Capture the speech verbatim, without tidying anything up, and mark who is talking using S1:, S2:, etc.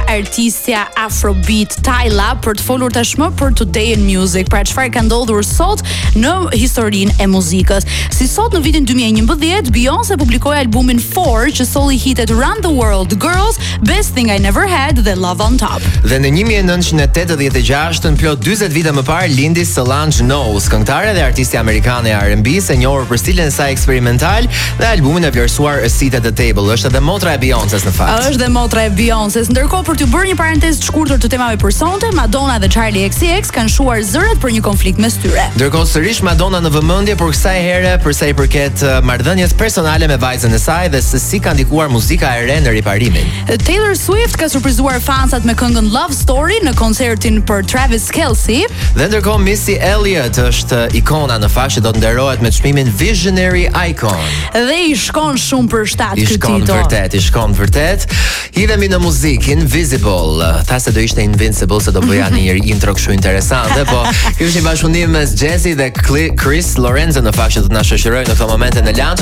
S1: artistja Afrobeat Tyla për të folur tashmë për Today in Music, pra çfarë ka ndodhur sot në historinë e muzikës. Si sot në vitin dy mijë e njëmbëdhjetë, Beyoncé publikoi albumin Four, që solli hitet Run the World, Girls, Best Thing I Never Had dhe Love on Top.
S2: Dhe në një mijë e nëntëqind e tetëdhjetë e gjashtë, në plot dyzet vite më parë, lindi Solange Knowles, këngëtare dhe artiste amerikane e R and B, e njohur për stilin e saj eksperimental dhe albumin e vlerësuar A Seat at the Table. Është edhe motra e Beyoncés në fakt.
S1: Është dhe motra e Beyoncés. Ndërkohë, për t'ju bërë një parantezë të shkurtër të temave personale, Madonna dhe Charli X C X kanë shuar zërat për një konflikt mes tyre.
S2: Ndërkohë sërish Madonna në vëmendje për kësaj here për sa i përket marrëdhënies personale me vajzën e saj dhe se si ka ndikuar muzika e re në riparimin.
S1: Taylor Swift ka surprizuar fansat me këngën Love Story në koncertin për Travis Kelce.
S2: Dhe ndërkohë Missy Elliott është ikona në fakt që do të nderohet me çmimin Visionary Icon.
S1: Dhe i shkon shumë për shtat ky titull.
S2: I shkon vërtet, i shkon vërtet. Hidhemi në muzikë Invisible. Tha se do ishte Invincible, se do bëja një intro kështu interesante, po ky është një bashkëpunim mes Jay-Z dhe Chris Lorenzo në fakt që do të na shoqërojë në këtë momente në lanç.